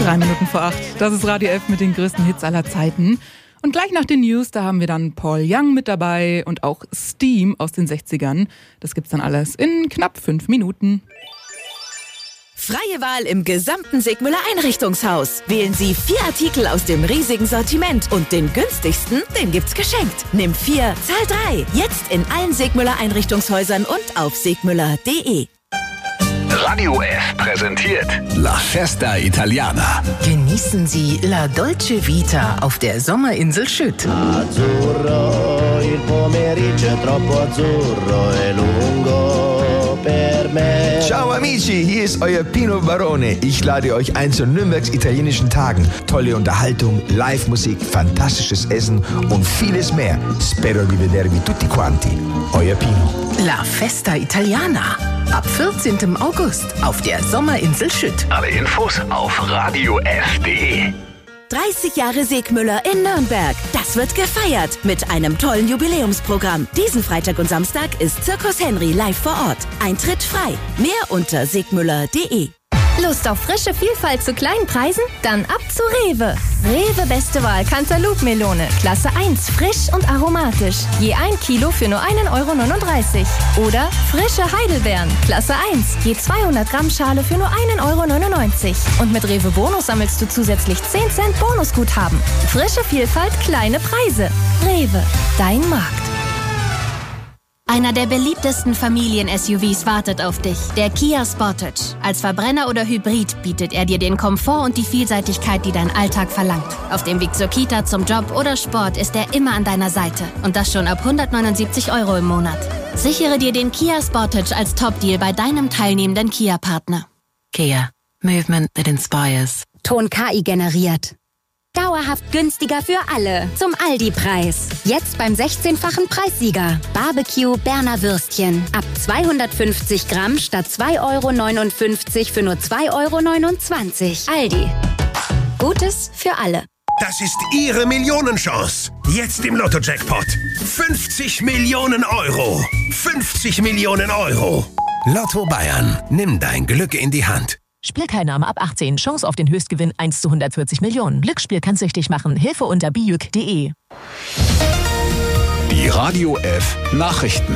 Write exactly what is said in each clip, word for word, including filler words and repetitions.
Drei Minuten vor acht. Das ist Radio F mit den größten Hits aller Zeiten. Und gleich nach den News, da haben wir dann Paul Young mit dabei und auch Steam aus den sechzigern. Das gibt's dann alles in knapp fünf Minuten. Freie Wahl im gesamten Segmüller Einrichtungshaus. Wählen Sie vier Artikel aus dem riesigen Sortiment und den günstigsten, den gibt's geschenkt. Nimm vier, zahl drei. Jetzt in allen Segmüller Einrichtungshäusern und auf segmüller punkt de. Radio F präsentiert La Festa Italiana. Genießen Sie La Dolce Vita auf der Sommerinsel Schütt. Azzurro, il pomeriggio è troppo azzurro e lungo per me. Ciao amici, hier ist euer Pino Barone. Ich lade euch ein zu Nürnbergs italienischen Tagen. Tolle Unterhaltung, Live-Musik, fantastisches Essen und vieles mehr. Spero di vedervi tutti quanti. Euer Pino. La Festa Italiana. Ab vierzehnten August auf der Sommerinsel Schütt. Alle Infos auf radio f punkt de. dreißig Jahre Segmüller in Nürnberg. Das wird gefeiert mit einem tollen Jubiläumsprogramm. Diesen Freitag und Samstag ist Zirkus Henry live vor Ort. Eintritt frei. Mehr unter segmüller punkt de. Lust auf frische Vielfalt zu kleinen Preisen? Dann ab zu Rewe. Rewe beste Wahl Cantaloupe-Melone. Klasse eins, frisch und aromatisch. Je ein Kilo für nur ein Euro neununddreißig. Oder frische Heidelbeeren. Klasse eins, je zweihundert Gramm Schale für nur ein Euro neunundneunzig. Und mit Rewe Bonus sammelst du zusätzlich zehn Cent Bonusguthaben. Frische Vielfalt, kleine Preise. Rewe, dein Markt. Einer der beliebtesten Familien-S U Vs wartet auf dich, der Kia Sportage. Als Verbrenner oder Hybrid bietet er dir den Komfort und die Vielseitigkeit, die dein Alltag verlangt. Auf dem Weg zur Kita, zum Job oder Sport ist er immer an deiner Seite. Und das schon ab hundertneunundsiebzig Euro im Monat. Sichere dir den Kia Sportage als Top-Deal bei deinem teilnehmenden Kia-Partner. Kia. Movement that inspires. Ton K I generiert. Dauerhaft günstiger für alle. Zum Aldi-Preis. Jetzt beim sechzehnfachen Preissieger. Barbecue Berner Würstchen. Ab zweihundertfünfzig Gramm statt zwei Euro neunundfünfzig für nur zwei Euro neunundzwanzig. Aldi. Gutes für alle. Das ist Ihre Millionenchance. Jetzt im Lotto-Jackpot. fünfzig Millionen Euro. fünfzig Millionen Euro. Lotto Bayern. Nimm dein Glück in die Hand. Spielteilnahme ab achtzehn. Chance auf den Höchstgewinn eins zu hundertvierzig Millionen. Glücksspiel kann süchtig machen. Hilfe unter bijuk punkt de. Die Radio F Nachrichten.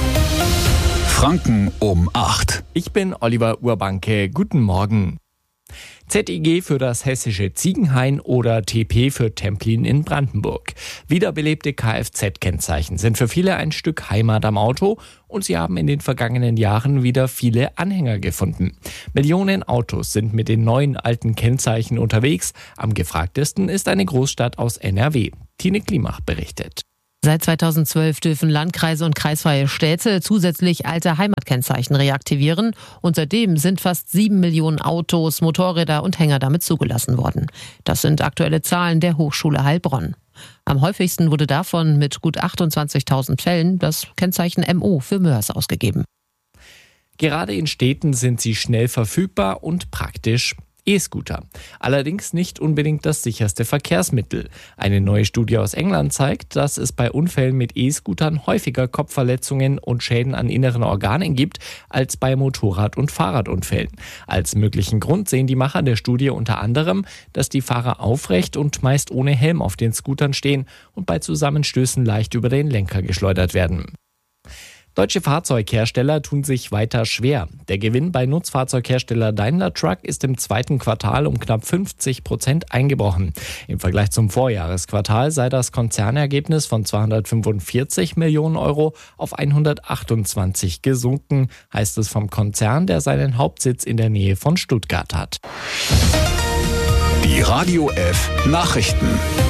Franken um acht. Ich bin Oliver Urbanke. Guten Morgen. Z I G für das hessische Ziegenhain oder T P für Templin in Brandenburg. Wiederbelebte Kfz-Kennzeichen sind für viele ein Stück Heimat am Auto und sie haben in den vergangenen Jahren wieder viele Anhänger gefunden. Millionen Autos sind mit den neuen alten Kennzeichen unterwegs. Am gefragtesten ist eine Großstadt aus N R W. Tine Klimach berichtet. Seit zweitausendzwölf dürfen Landkreise und kreisfreie Städte zusätzlich alte Heimatkennzeichen reaktivieren und seitdem sind fast sieben Millionen Autos, Motorräder und Hänger damit zugelassen worden. Das sind aktuelle Zahlen der Hochschule Heilbronn. Am häufigsten wurde davon mit gut achtundzwanzigtausend Fällen das Kennzeichen M O für Mörs ausgegeben. Gerade in Städten sind sie schnell verfügbar und praktisch. E-Scooter. Allerdings nicht unbedingt das sicherste Verkehrsmittel. Eine neue Studie aus England zeigt, dass es bei Unfällen mit E-Scootern häufiger Kopfverletzungen und Schäden an inneren Organen gibt als bei Motorrad- und Fahrradunfällen. Als möglichen Grund sehen die Macher der Studie unter anderem, dass die Fahrer aufrecht und meist ohne Helm auf den Scootern stehen und bei Zusammenstößen leicht über den Lenker geschleudert werden. Deutsche Fahrzeughersteller tun sich weiter schwer. Der Gewinn bei Nutzfahrzeughersteller Daimler Truck ist im zweiten Quartal um knapp fünfzig Prozent eingebrochen. Im Vergleich zum Vorjahresquartal sei das Konzernergebnis von zweihundertfünfundvierzig Millionen Euro auf hundertachtundzwanzig gesunken, heißt es vom Konzern, der seinen Hauptsitz in der Nähe von Stuttgart hat. Die Radio F Nachrichten.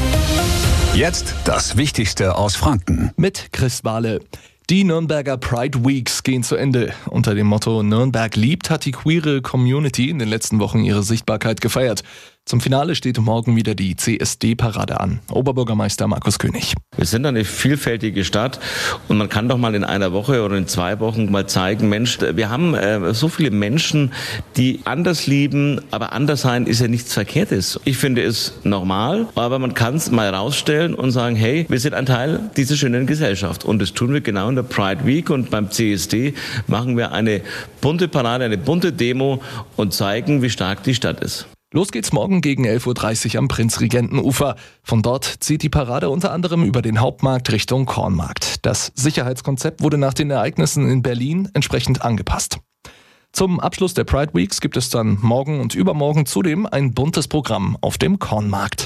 Jetzt das Wichtigste aus Franken. Mit Chris Wahle. Die Nürnberger Pride Weeks gehen zu Ende. Unter dem Motto Nürnberg liebt hat die queere Community in den letzten Wochen ihre Sichtbarkeit gefeiert. Zum Finale steht morgen wieder die C S D-Parade an. Oberbürgermeister Markus König. Wir sind eine vielfältige Stadt und man kann doch mal in einer Woche oder in zwei Wochen mal zeigen, Mensch, wir haben äh, so viele Menschen, die anders lieben, aber anders sein ist ja nichts Verkehrtes. Ich finde es normal, aber man kann es mal rausstellen und sagen, hey, wir sind ein Teil dieser schönen Gesellschaft und das tun wir genau in der Pride Week und beim C S D machen wir eine bunte Parade, eine bunte Demo und zeigen, wie stark die Stadt ist. Los geht's morgen gegen elf Uhr dreißig am Prinzregentenufer. Von dort zieht die Parade unter anderem über den Hauptmarkt Richtung Kornmarkt. Das Sicherheitskonzept wurde nach den Ereignissen in Berlin entsprechend angepasst. Zum Abschluss der Pride Weeks gibt es dann morgen und übermorgen zudem ein buntes Programm auf dem Kornmarkt.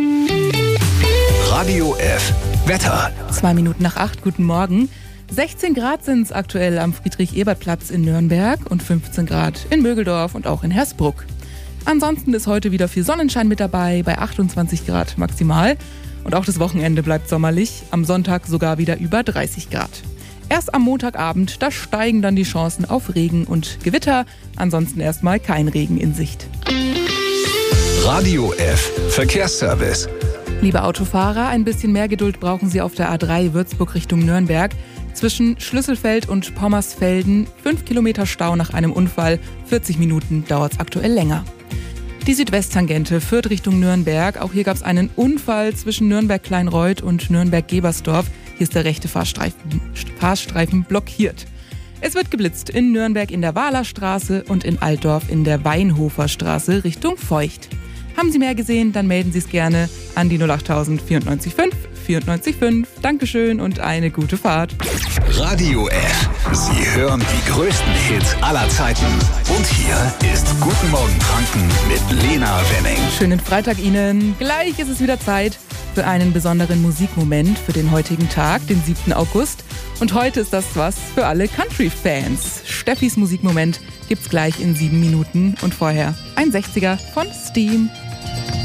Radio F Wetter. Zwei Minuten nach acht, guten Morgen. sechzehn Grad sind es aktuell am Friedrich-Ebert-Platz in Nürnberg und fünfzehn Grad in Mögeldorf und auch in Hersbruck. Ansonsten ist heute wieder viel Sonnenschein mit dabei, bei achtundzwanzig Grad maximal. Und auch das Wochenende bleibt sommerlich, am Sonntag sogar wieder über dreißig Grad. Erst am Montagabend, da steigen dann die Chancen auf Regen und Gewitter. Ansonsten erstmal kein Regen in Sicht. Radio F Verkehrsservice. Liebe Autofahrer, ein bisschen mehr Geduld brauchen Sie auf der A drei Würzburg Richtung Nürnberg. Zwischen Schlüsselfeld und Pommersfelden fünf Kilometer Stau nach einem Unfall, vierzig Minuten dauert es aktuell länger. Die Südwesttangente führt Richtung Nürnberg. Auch hier gab es einen Unfall zwischen Nürnberg-Kleinreuth und Nürnberg-Gebersdorf. Hier ist der rechte Fahrstreifen, Fahrstreifen blockiert. Es wird geblitzt in Nürnberg in der Wahlerstraße und in Altdorf in der Weinhoferstraße Richtung Feucht. Haben Sie mehr gesehen, dann melden Sie es gerne an die null achttausend vierundneunzig fünf vierundneunzig fünf. Dankeschön und eine gute Fahrt. Radio F. Sie hören die größten Hits aller Zeiten. Und hier ist Guten Morgen Franken mit Lena Wenning. Schönen Freitag Ihnen. Gleich ist es wieder Zeit für einen besonderen Musikmoment für den heutigen Tag, den siebten August. Und heute ist das was für alle Country-Fans. Steffis Musikmoment gibt's gleich in sieben Minuten und vorher ein sechziger von Steam.